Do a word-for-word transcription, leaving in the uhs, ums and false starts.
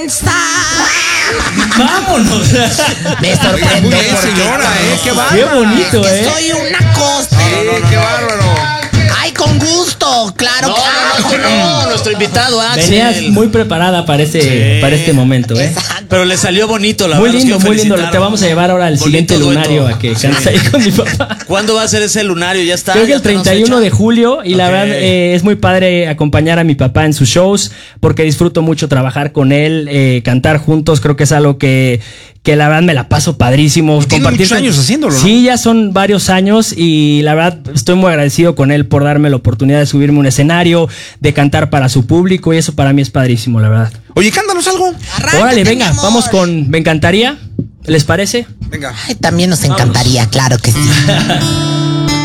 Vámonos. Me sorprende. Muy bien, señora, ¿eh? Qué bárbaro. Qué bonito, Es que ¿eh? soy una cosa. No, no, no, qué bárbaro. Ay, con gusto, claro No, que no, no, tú no, nuestro invitado, Axel. Venías muy preparada para este, Sí. para este momento, ¿eh? Exacto. Pero le salió bonito, la Muy verdad. lindo, los muy quiero lindo. felicitar. Te vamos a llevar ahora al Bonito siguiente dueto. lunario a que cantes ahí con mi papá. ¿Cuándo va a ser ese lunario? Ya está. Creo que ya el tenemos treinta y uno fecha. de julio y la Ok. verdad eh, es muy padre acompañar a mi papá en sus shows porque disfruto mucho trabajar con él, eh, cantar juntos, creo que es algo que, que la verdad me la paso padrísimo. Tiene muchos con- años haciéndolo, ¿no? Sí, ya son varios años y la verdad estoy muy agradecido con él por darme la oportunidad de subirme a un escenario, de cantar para su público y eso para mí es padrísimo, la verdad. Oye, cántanos algo. Arráncate, Órale, mi venga, amor. vamos con Me Encantaría, ¿les parece? Venga. Ay, también nos encantaría, claro que sí.